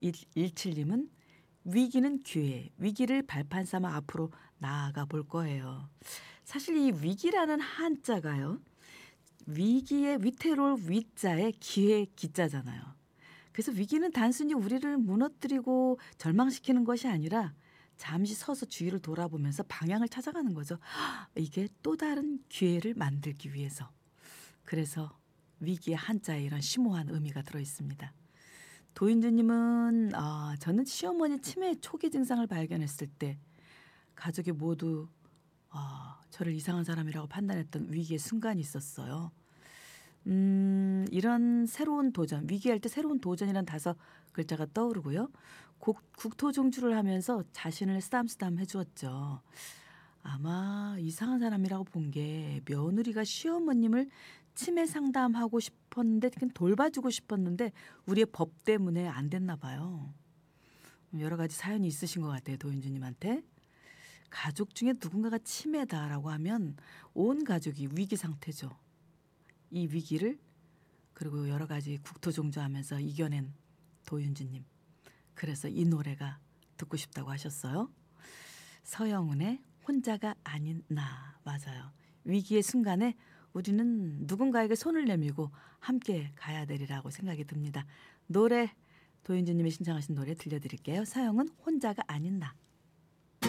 17님은 위기는 기회, 위기를 발판 삼아 앞으로 나아가 볼 거예요. 사실 이 위기라는 한자가요. 위기의 위태로울 위자에 기회 기자잖아요. 그래서 위기는 단순히 우리를 무너뜨리고 절망시키는 것이 아니라 잠시 서서 주위를 돌아보면서 방향을 찾아가는 거죠. 이게 또 다른 기회를 만들기 위해서. 그래서 위기의 한자에 이런 심오한 의미가 들어 있습니다. 도인주님은 저는 시어머니 치매 초기 증상을 발견했을 때 가족이 모두 저를 이상한 사람이라고 판단했던 위기의 순간이 있었어요. 이런 새로운 도전, 위기할 때 새로운 도전이란 다섯 글자가 떠오르고요. 국토종주를 하면서 자신을 쓰담쓰담 해주었죠. 아마 이상한 사람이라고 본 게 며느리가 시어머님을 치매 상담하고 싶었는데 돌봐주고 싶었는데 우리의 법 때문에 안 됐나 봐요. 여러 가지 사연이 있으신 것 같아요. 도윤주님한테. 가족 중에 누군가가 치매다라고 하면 온 가족이 위기 상태죠. 이 위기를 그리고 여러 가지 국토종주하면서 이겨낸 도윤주님. 그래서 이 노래가 듣고 싶다고 하셨어요. 서영은의 혼자가 아닌 나. 맞아요. 위기의 순간에 우리는 누군가에게 손을 내밀고 함께 가야 되리라고 생각이 듭니다. 노래 도윤주님이 신청하신 노래 들려드릴게요. 서영은 혼자가 아닌 나.